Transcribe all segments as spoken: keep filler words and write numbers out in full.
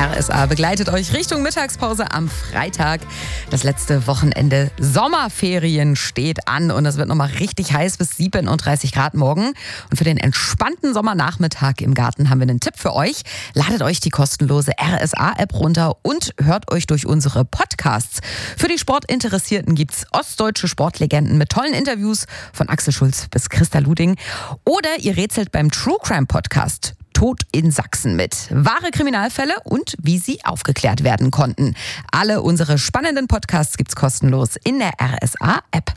R S A begleitet euch Richtung Mittagspause am Freitag. Das letzte Wochenende Sommerferien steht an und es wird nochmal richtig heiß bis siebenunddreißig Grad morgen. Und für den entspannten Sommernachmittag im Garten haben wir einen Tipp für euch. Ladet euch die kostenlose R S A-App runter und hört euch durch unsere Podcasts. Für die Sportinteressierten gibt's ostdeutsche Sportlegenden mit tollen Interviews von Axel Schulz bis Christa Luding. Oder ihr rätselt beim True Crime Podcast Tod in Sachsen mit. Wahre Kriminalfälle und wie sie aufgeklärt werden konnten. Alle unsere spannenden Podcasts gibt's kostenlos in der R S A-App.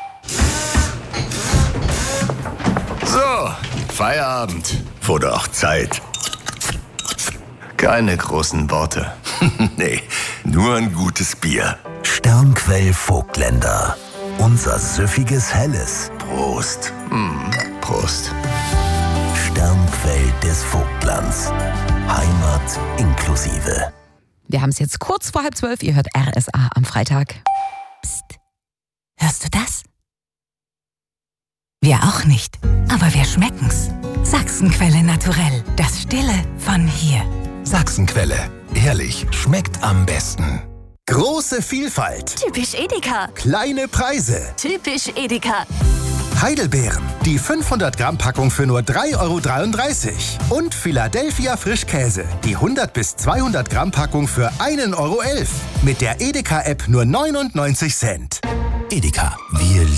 So, Feierabend. Wurde auch Zeit. Keine großen Worte. Nee, nur ein gutes Bier. Sternquell Vogtländer. Unser süffiges Helles. Prost. Mm, Prost. Sternquell des Vogtlands. Heimat inklusive. Wir haben es jetzt kurz vor halb zwölf. Ihr hört R S A am Freitag. Psst. Hörst du das? Wir auch nicht. Aber wir schmecken's. Sachsenquelle naturell. Das Stille von hier. Sachsenquelle. Ehrlich, schmeckt am besten. Große Vielfalt. Typisch Edeka. Kleine Preise. Typisch Edeka. Heidelbeeren. Die fünfhundert Gramm Packung für nur drei Euro dreiunddreißig. Und Philadelphia Frischkäse. Die hundert bis zweihundert Gramm Packung für ein Euro elf. Mit der Edeka-App nur neunundneunzig Cent. Edeka. Wir